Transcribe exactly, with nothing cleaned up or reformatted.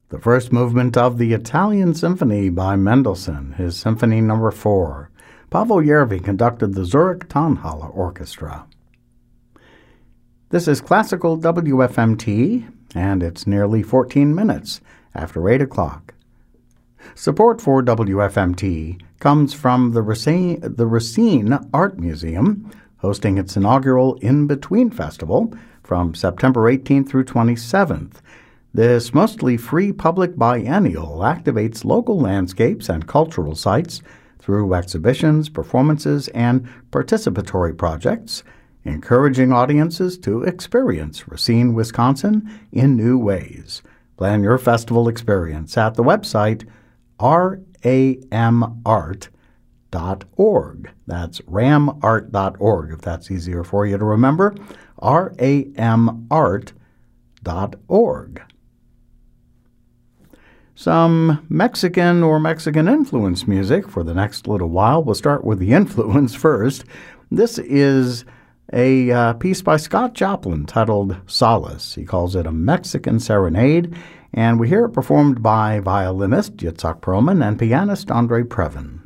The first movement of the Italian Symphony by Mendelssohn, his Symphony Number Four. Pavel Yervi conducted the Zurich Tonhalle Orchestra. This is Classical W F M T, and it's nearly fourteen minutes after eight o'clock. Support for W F M T comes from the Racine, the Racine Art Museum, hosting its inaugural In Between Festival from September eighteenth through twenty-seventh. This mostly free public biennial activates local landscapes and cultural sites through exhibitions, performances, and participatory projects, encouraging audiences to experience Racine, Wisconsin in new ways. Plan your festival experience at the website r a m art dot org. That's ram art dot org, if that's easier for you to remember, r a m art dot org. Some Mexican or Mexican-influenced music for the next little while. We'll start with the influence first. This is a uh, piece by Scott Joplin titled Solace. He calls it a Mexican serenade, and we hear it performed by violinist Yitzhak Perlman and pianist Andre Previn.